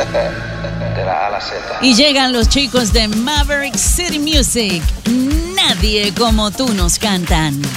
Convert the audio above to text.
De la A a la Z. Y llegan los chicos de Maverick City Music. Nadie como tú nos cantan.